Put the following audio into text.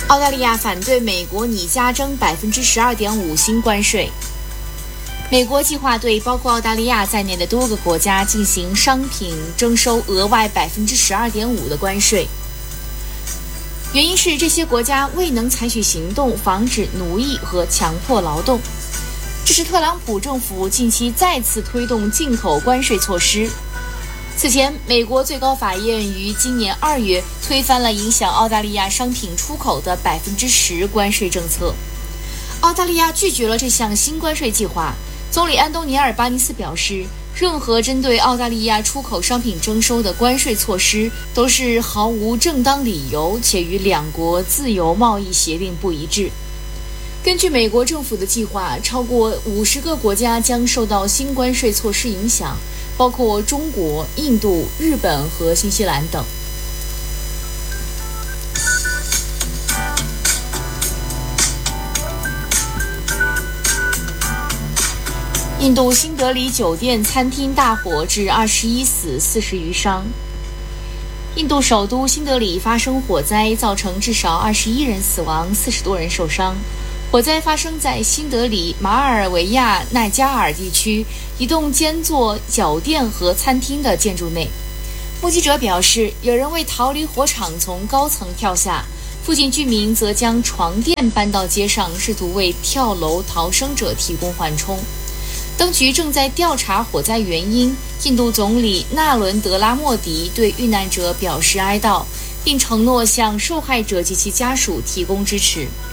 澳大利亚反对美国拟加征12.5%新关税。美国计划对包括澳大利亚在内的多个国家进行商品征收额外12.5%的关税，原因是这些国家未能采取行动防止奴役和强迫劳动。这是特朗普政府近期再次推动进口关税措施。此前，美国最高法院于今年2月推翻了影响澳大利亚商品出口的10%关税政策。澳大利亚拒绝了这项新关税计划。总理安东尼·阿尔巴尼斯表示，任何针对澳大利亚出口商品征收的关税措施都是毫无正当理由，且与两国自由贸易协定不一致。根据美国政府的计划，超过50个国家将受到新关税措施影响，包括中国、印度、日本和新西兰等。印度新德里酒店餐厅大火致21死40余伤。印度首都新德里发生火灾，造成至少21人死亡，40多人受伤。火灾发生在新德里马尔维亚奈加尔地区一栋兼做酒店和餐厅的建筑内。目击者表示，有人为逃离火场从高层跳下，附近居民则将床垫搬到街上，试图为跳楼逃生者提供缓冲。当局正在调查火灾原因。印度总理纳伦德拉莫迪对遇难者表示哀悼，并承诺向受害者及其家属提供支持。